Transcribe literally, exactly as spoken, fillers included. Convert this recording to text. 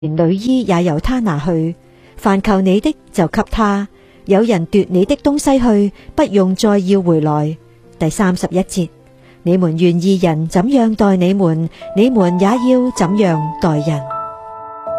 連女衣也由他拿去。凡求你的就給他，有人奪你的東西去，不用再要回來。第三十一節，你們願意人怎樣待你們，你們也要怎樣待人。